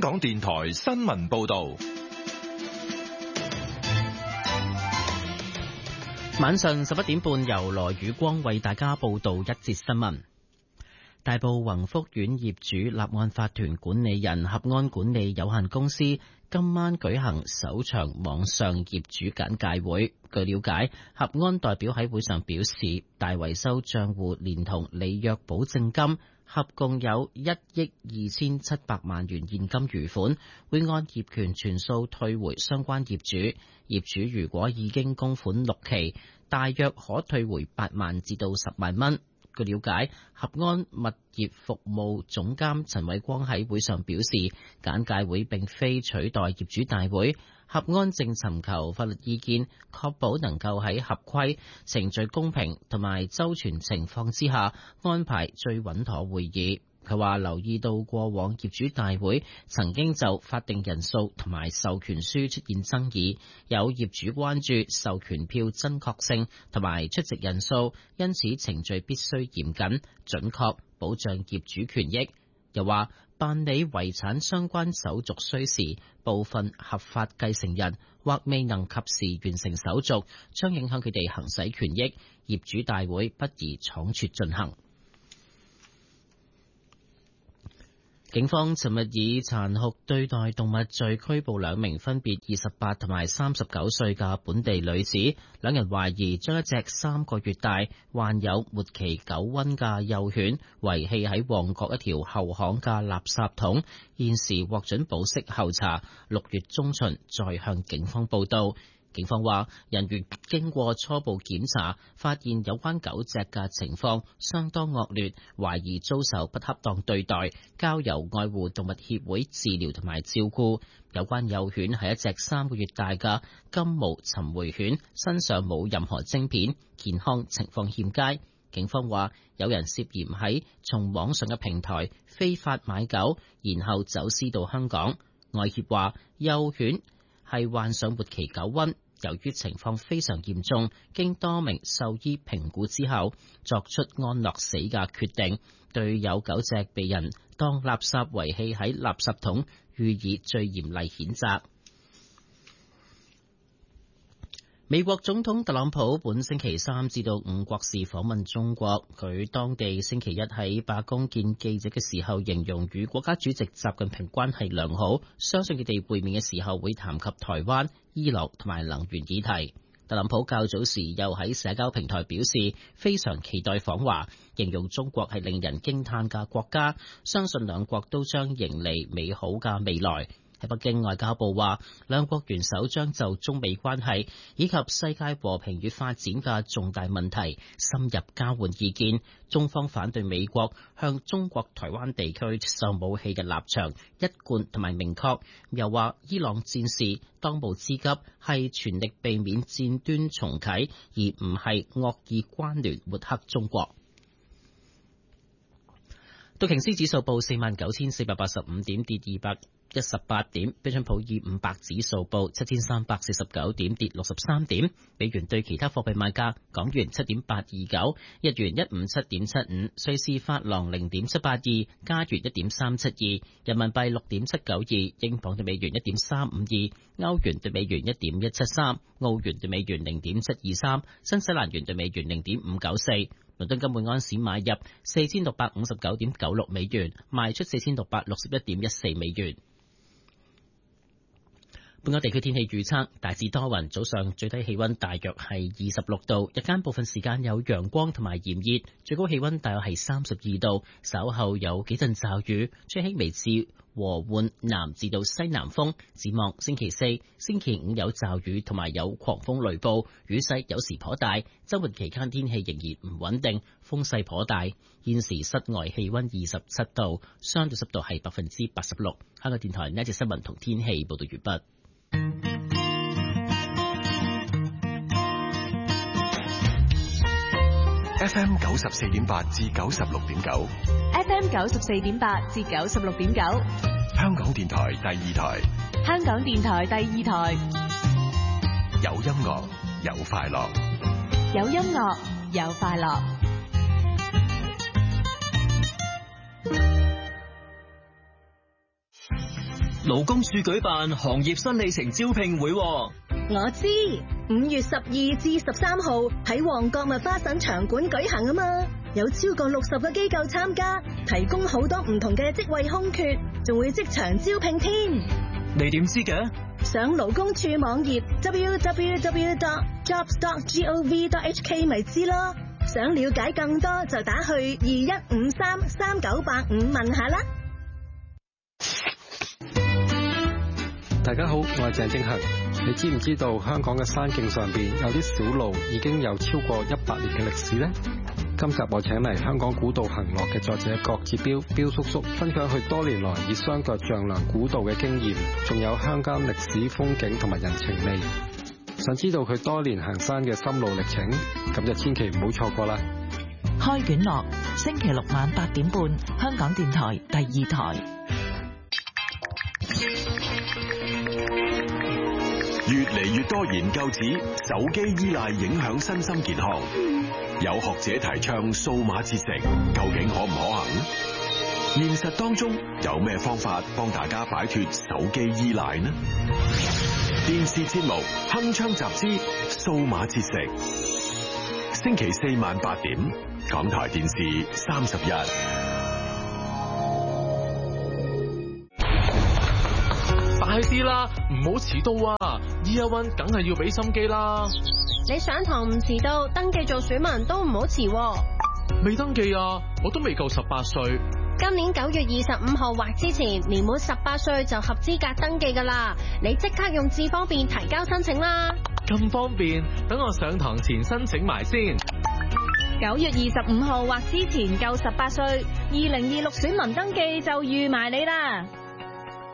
港電台新聞報道。 晚上11點半，由羅宇光為大家報道一節新聞。大埔宏福苑業主立案法團管理人合安管理有限公司今晚舉行首場網上業主簡介會。據了解，合安代表喺會上表示，大維修賬戶連同履約保證金合共有1億2700萬元現金餘款，會按業權全數退回相關業主。業主如果已經供款6期，大約可退回8萬至到10萬蚊。據了解，合安物業服務總監陳偉光喺會上表示，簡介會並非取代業主大會，合安正尋求法律意見，確保能夠喺合規、程序公平同埋周全情況之下安排最穩妥會議。佢話留意到過往業主大會曾經就法定人數同埋授權書出現爭議，有業主關注授權票真確性同埋出席人數，因此程序必須嚴謹、準確，保障業主權益。又話辦理遺產相關手續需時，部分合法繼承人或未能及時完成手續，將影響佢哋行使權益，業主大會不宜倉促進行。警方尋日以殘酷對待動物罪拘捕2名分別28同埋39歲嘅本地女子，兩人懷疑將一隻3個月大、患有末期狗瘟嘅幼犬遺棄喺旺角一條後巷嘅垃圾桶，現時獲准保釋候查，6月中旬再向警方報到。警方話，人員經過初步檢查，發現有關狗隻嘅情況相當惡劣，懷疑遭受不恰當對待，交由愛護動物協會治療同埋照顧。有關幼犬係一隻3個月大嘅金毛尋回犬，身上冇任何晶片，健康情況欠佳。警方話，有人涉嫌喺從網上嘅平台非法買狗，然後走私到香港。愛協話，幼犬係患上末期狗瘟，由於情況非常嚴重，經多名獸醫評估之後，作出安樂死嘅決定，對有狗隻被人當垃圾遺棄喺垃圾桶，予以最嚴厲譴責。美國總統特朗普本星期3至到5國事訪問中國，佢當地星期一喺白宮見記者嘅時候，形容與國家主席習近平關係良好，相信佢哋會面嘅時候會談及台灣、伊朗同埋能源議題。特朗普較早時又喺社交平台表示非常期待訪華，形容中國係令人驚嘆嘅國家，相信兩國都將迎嚟美好嘅未來。喺北京，外交部話，兩國元首將就中美關係以及世界和平與發展嘅重大問題深入交換意見。中方反對美國向中國台灣地區售武器嘅立場一貫同埋明確。又話，伊朗戰事當務之急係全力避免戰端重啟，而唔係惡意關聯抹黑中國。道瓊斯指數報49,485點，跌218點。標準普爾500指數報7,349點，跌63點。美元對其他貨幣賣價：港元7.829，日元157.75，瑞士法郎0.782，加元1.372，人民幣6.792，英鎊對美元1.352，歐元對美元1.173，澳元對美元0.723，新西蘭元對美元0.594。倫敦金每安士買入4659.96美元，賣出4661.14美元。本港地區天氣預測，大致多雲，早上最低氣溫大約係26度，日間部分時間有陽光同埋炎熱，最高氣溫大約係32度，稍後有幾陣驟雨，吹輕微至和緩南至到西南風。展望星期四、星期五有驟雨同埋有狂風雷暴，雨勢有時頗大。週末期間天氣仍然唔穩定，風勢頗大。現時室外氣溫27度，相對濕度係86%。香港電台呢一節新聞同天氣報道完畢。 FM 94.8至96.9 ，FM 94.8至96.9， 香港電台第二台， 香港電台第二台， 有音樂有快樂， 有音樂有快樂。 勞工處舉辦行業新里程招聘會。 我知，5月12至13號喺旺角麥花臣場館舉行啊嘛，有超過60個機構參加，提供好多唔同嘅職位空缺，仲會即場招聘添。 你點知嘅？ 上勞工處網頁 www.jobs.gov.hk 咪知咯。想了解更多就打去21533985問下啦。 大家好，我係鄭正恒。你知唔知道香港嘅山徑上邊有啲小路已經有超過100年嘅歷史呢？今集我請嚟香港古道行樂嘅作者郭志標叔叔，分享佢多年來以雙腳丈量古道嘅經驗，仲有鄉間歷史風景同埋人情味。想知道佢多年行山嘅心路歷程，咁就千祈唔好錯過啦！ 開卷樂，星期六晚8點半，香港電台第2台。 越嚟越多研究指手機依賴影響身心健康，有學者提倡數碼節食，究竟可唔可行？現實當中有咩方法幫大家擺脫手機依賴呢？電視節目《鏗鏘集之數碼節食》，星期4晚8點，港台電視31。 快啲啦，唔好遲到啊 ！Year One 梗係要俾心機啦。 你上堂唔遲到，登記做選民都唔好遲。 未登記啊，我都未夠18歲。 今年9月25號或之前，年滿18歲就合資格登記噶啦。你即刻用智方便提交申請啦。 咁方便，等我上堂前申請埋先。 9月25號或之前夠18歲，2026選民登記就預埋你啦。